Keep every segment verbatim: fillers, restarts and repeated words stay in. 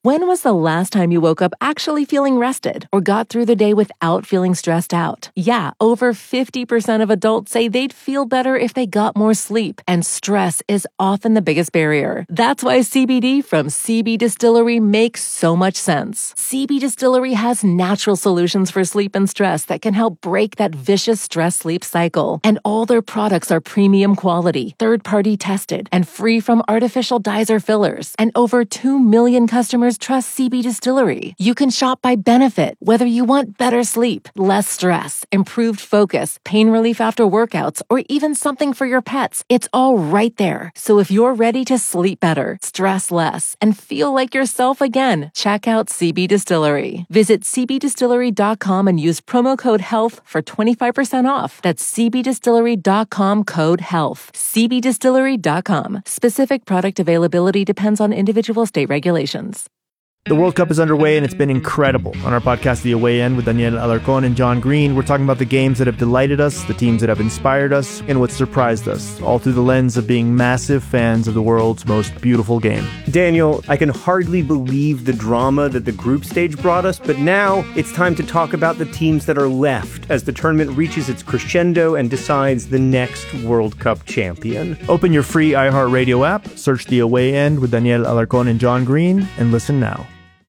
When was the last time you woke up actually feeling rested or got through the day without feeling stressed out? Yeah, over fifty percent of adults say they'd feel better if they got more sleep, and stress is often the biggest barrier. That's why C B D from C B Distillery makes so much sense. C B Distillery has natural solutions for sleep and stress that can help break that vicious stress-sleep cycle. And all their products are premium quality, third-party tested, and free from artificial dyes or fillers. And over two million customers trust C B Distillery. You can shop by benefit, whether you want better sleep, less stress, improved focus, pain relief after workouts, or even something for your pets. It's all right there. So if you're ready to sleep better, stress less, and feel like yourself again, check out C B Distillery. Visit c b distillery dot com and use promo code HEALTH for twenty-five percent off. That's c b distillery dot com code HEALTH. c b distillery dot com. Specific product availability depends on individual state regulations. The World Cup is underway and it's been incredible. On our podcast, The Away End, with Daniel Alarcón and John Green, we're talking about the games that have delighted us, the teams that have inspired us, and what surprised us, all through the lens of being massive fans of the world's most beautiful game. Daniel, I can hardly believe the drama that the group stage brought us, but now it's time to talk about the teams that are left as the tournament reaches its crescendo and decides the next World Cup champion. Open your free iHeartRadio app, search The Away End with Daniel Alarcón and John Green, and listen now.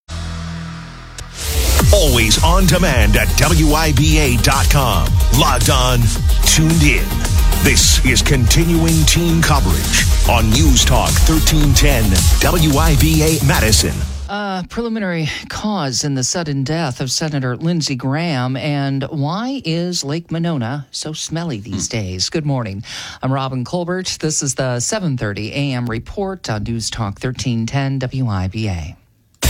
Always on demand at W I B A dot com. Logged on, tuned in. This is continuing team coverage on News Talk thirteen ten W I B A Madison. Uh, preliminary cause in the sudden death of Senator Lindsey Graham, and why is Lake Monona so smelly these days? Good morning. I'm Robin Colbert. This is the seven thirty a.m. report on News Talk thirteen ten W I B A.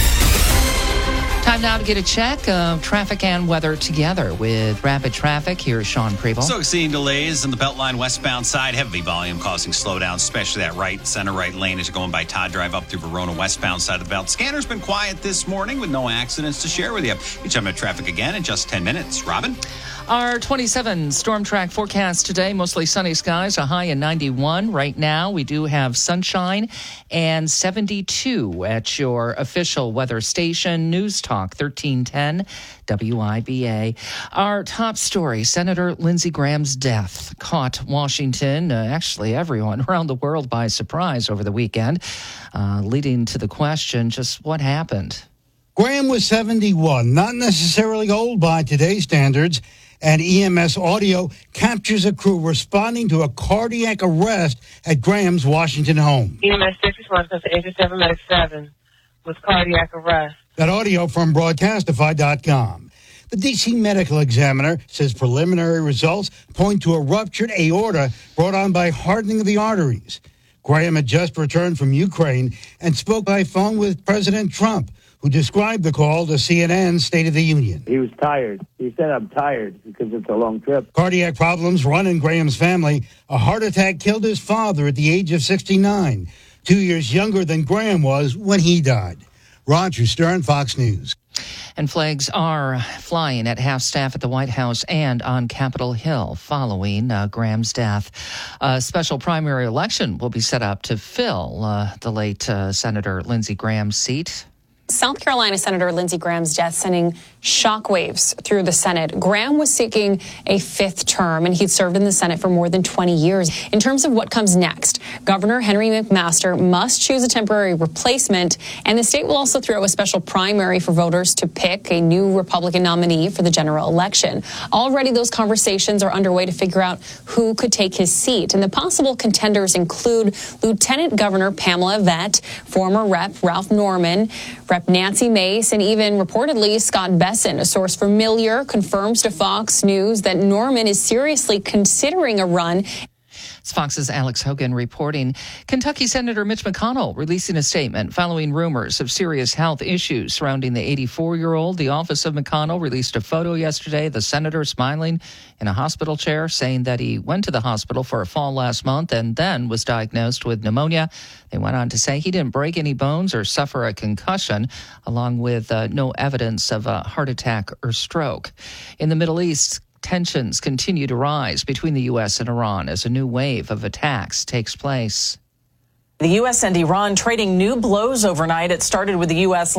Time now to get a check of traffic and weather together with Rapid Traffic. Here's Sean Preble. So seeing delays in the Beltline westbound side, heavy volume causing slowdowns, especially that right, center right lane as you're going by Todd Drive up through Verona westbound side of the belt. Scanner's been quiet this morning with no accidents to share with you. You jump at traffic again in just ten minutes. Robin? Our twenty-seven storm track forecast today, mostly sunny skies, a high in ninety-one. Right now, we do have sunshine and seventy-two at your official weather station, News Talk thirteen ten W I B A. Our top story, Senator Lindsey Graham's death caught Washington, uh, actually everyone around the world by surprise over the weekend, uh, leading to the question, just what happened? Graham was seventy-one, not necessarily old by today's standards, and E M S audio captures a crew responding to a cardiac arrest at Graham's Washington home. E M S six response to eight seven Medic seven with cardiac arrest. That audio from broadcastify dot com. The D C medical examiner says preliminary results point to a ruptured aorta brought on by hardening of the arteries. Graham had just returned from Ukraine and spoke by phone with President Trump, who described the call to C N N's State of the Union. He was tired. He said, I'm tired because it's a long trip. Cardiac problems run in Graham's family. A heart attack killed his father at the age of sixty-nine, two years younger than Graham was when he died. Roger Stern, Fox News. And flags are flying at half-staff at the White House and on Capitol Hill following uh, Graham's death. A special primary election will be set up to fill uh, the late uh, Senator Lindsey Graham's seat. South Carolina Senator Lindsey Graham's death sending shockwaves through the Senate. Graham was seeking a fifth term, and he'd served in the Senate for more than twenty years. In terms of what comes next, Governor Henry McMaster must choose a temporary replacement, and the state will also throw a special primary for voters to pick a new Republican nominee for the general election. Already those conversations are underway to figure out who could take his seat, and the possible contenders include Lieutenant Governor Pamela Vett, former Rep Ralph Norman, Rep Nancy Mace, and even reportedly Scott Besson. A source familiar confirms to Fox News that Norman is seriously considering a run. It's Fox's Alex Hogan reporting. Kentucky Senator Mitch McConnell releasing a statement following rumors of serious health issues surrounding the eighty-four-year-old. The office of McConnell released a photo yesterday, the senator smiling in a hospital chair, saying that he went to the hospital for a fall last month and then was diagnosed with pneumonia. They went on to say he didn't break any bones or suffer a concussion, along with uh, no evidence of a heart attack or stroke. In the Middle East, tensions continue to rise between the U S and Iran as a new wave of attacks takes place. The U S and Iran trading new blows overnight. It started with the U S